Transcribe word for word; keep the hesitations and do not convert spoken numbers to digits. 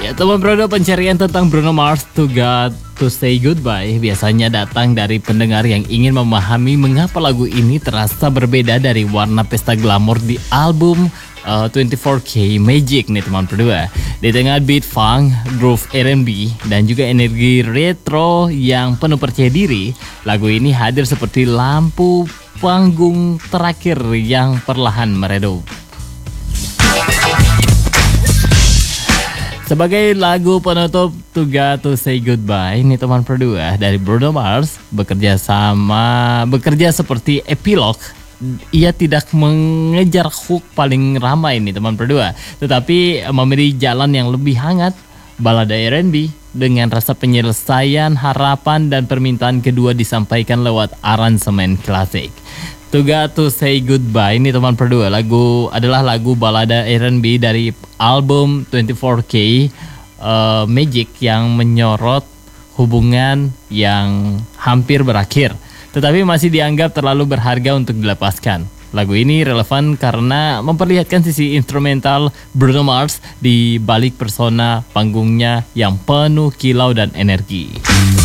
Ya teman Bruno, pencarian tentang Bruno Mars To God To Say Goodbye biasanya datang dari pendengar yang ingin memahami mengapa lagu ini terasa berbeda dari warna pesta glamor di album uh, dua puluh empat K Magic nih teman berdua. Di tengah beat funk, groove R and B, dan juga energi retro yang penuh percaya diri, lagu ini hadir seperti lampu panggung terakhir yang perlahan meredup. Sebagai lagu penutup To God To Say Goodbye, ini teman berdua dari Bruno Mars bekerja sama bekerja seperti epilog. Ia tidak mengejar hook paling ramai nih teman berdua, tetapi memilih jalan yang lebih hangat, balada R and B dengan rasa penyelesaian harapan dan permintaan kedua disampaikan lewat aransemen klasik. To God To Say Goodbye ini teman berdua lagu adalah lagu balada R and B dari album dua puluh empat K uh, Magic yang menyorot hubungan yang hampir berakhir, tetapi masih dianggap terlalu berharga untuk dilepaskan. Lagu ini relevan karena memperlihatkan sisi instrumental Bruno Mars di balik persona panggungnya yang penuh kilau dan energi.